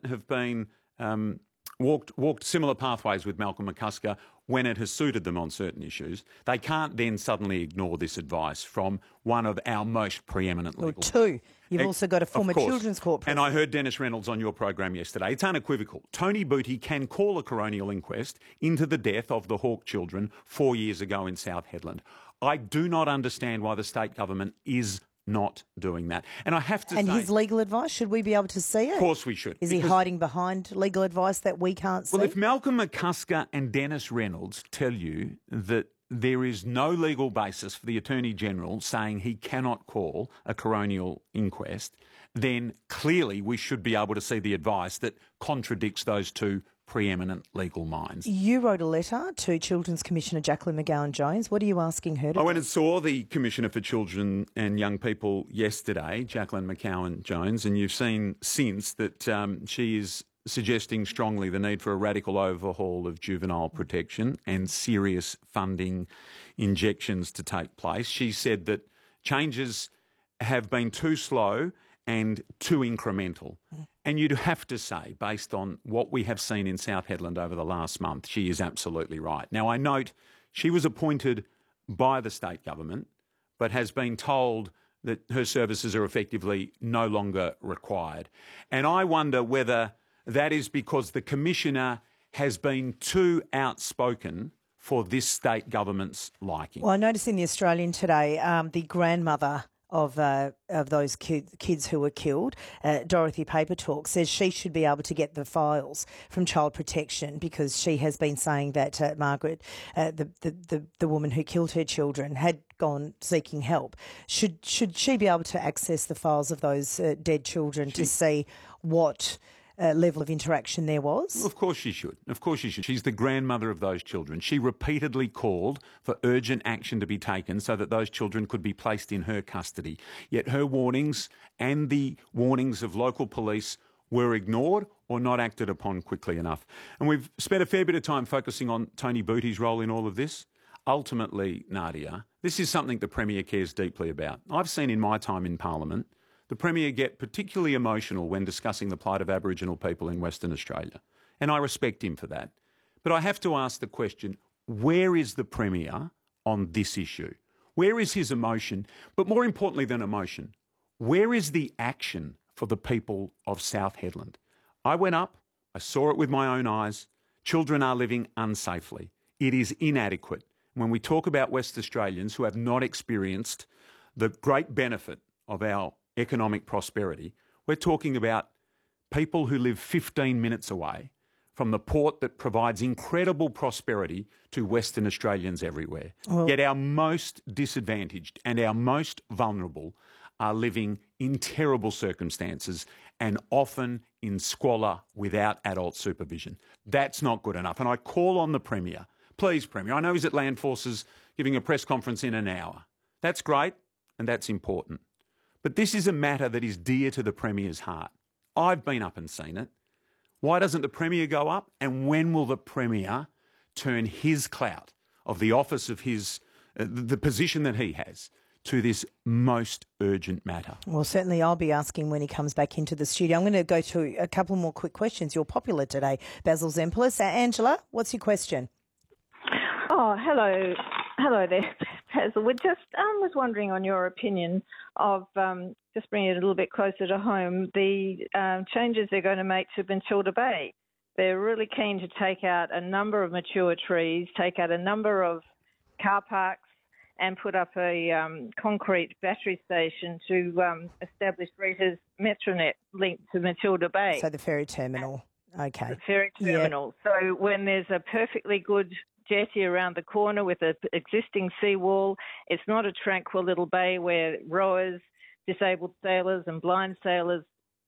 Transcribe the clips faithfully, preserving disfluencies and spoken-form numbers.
have been um, walked walked similar pathways with Malcolm McCusker when it has suited them on certain issues. They can't then suddenly ignore this advice from one of our most preeminent Well, legal... two. You've Ex- also got a former of course. Children's Court And president. I heard Dennis Reynolds on your program yesterday. It's unequivocal. Tony Booty can call a coronial inquest into the death of the Hawke children four years ago in South Hedland. I do not understand why the state government is not doing that. And I have to And say... his legal advice, should we be able to see it? Of course we should. Is he hiding behind legal advice that we can't see? Well, if Malcolm McCusker and Dennis Reynolds tell you that there is no legal basis for the Attorney-General saying he cannot call a coronial inquest, then clearly we should be able to see the advice that contradicts those two preeminent legal minds. You wrote a letter to Children's Commissioner Jacqueline McGowan-Jones. What are you asking her to I do? went and saw the Commissioner for Children and Young People yesterday, Jacqueline McGowan-Jones, and you've seen since that um, she is suggesting strongly the need for a radical overhaul of juvenile protection and serious funding injections to take place. She said that changes have been too slow and too incremental. And you'd have to say, based on what we have seen in South Hedland over the last month, she is absolutely right. Now, I note she was appointed by the state government, but has been told that her services are effectively no longer required. And I wonder whether that is because the Commissioner has been too outspoken for this state government's liking. Well, I noticed in the Australian today, um, the grandmother of uh, of those kids, kids who were killed, uh, Dorothy Papertalk, says she should be able to get the files from Child Protection because she has been saying that uh, Margaret, uh, the, the, the, the woman who killed her children, had gone seeking help. Should should she be able to access the files of those uh, dead children she, to see what Uh, level of interaction there was? Well, of course she should. Of course she should. She's the grandmother of those children. She repeatedly called for urgent action to be taken so that those children could be placed in her custody. Yet her warnings and the warnings of local police were ignored or not acted upon quickly enough. And we've spent a fair bit of time focusing on Tony Booty's role in all of this. Ultimately, Nadia, this is something the Premier cares deeply about. I've seen in my time in Parliament the Premier get particularly emotional when discussing the plight of Aboriginal people in Western Australia. And I respect him for that. But I have to ask the question, where is the Premier on this issue? Where is his emotion? But more importantly than emotion, where is the action for the people of South Hedland? I went up, I saw it with my own eyes. Children are living unsafely. It is inadequate. When we talk about West Australians who have not experienced the great benefit of our economic prosperity, we're talking about people who live fifteen minutes away from the port that provides incredible prosperity to Western Australians everywhere. Well, Yet our most disadvantaged and our most vulnerable are living in terrible circumstances and often in squalor without adult supervision. That's not good enough. And I call on the Premier, please, Premier, I know he's at Land Forces giving a press conference in an hour. That's great and that's important. But this is a matter that is dear to the Premier's heart. I've been up and seen it. Why doesn't the Premier go up? And when will the Premier turn his clout of the office of his, uh, the position that he has, to this most urgent matter? Well, certainly I'll be asking when he comes back into the studio. I'm going to go to a couple more quick questions. You're popular today, Basil Zempilas. Uh, Angela, what's your question? Oh, hello. Hello there, Basil. We just um, was wondering on your opinion of, um, just bringing it a little bit closer to home, the um, changes they're going to make to Matilda Bay. They're really keen to take out a number of mature trees, take out a number of car parks and put up a um, concrete battery station to um, establish Rita's Metronet link to Matilda Bay. So the ferry terminal. Okay. The ferry terminal. Yep. So when there's a perfectly good jetty around the corner with an existing seawall, it's not a tranquil little bay where rowers, disabled sailors and blind sailors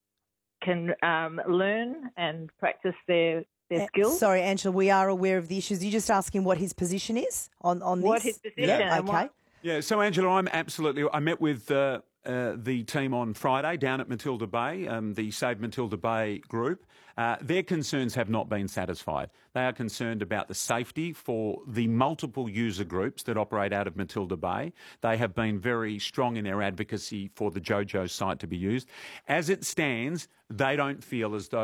can um, learn and practice their, their skills. Sorry, Angela, we are aware of the issues. You're just asking what his position is on, on this? What his position yeah, and okay. what... Yeah, so Angela, I'm absolutely... I met with uh, uh, the team on Friday down at Matilda Bay, um, the Save Matilda Bay group. Uh, their concerns have not been satisfied. They are concerned about the safety for the multiple user groups that operate out of Matilda Bay. They have been very strong in their advocacy for the JoJo site to be used. As it stands, they don't feel as though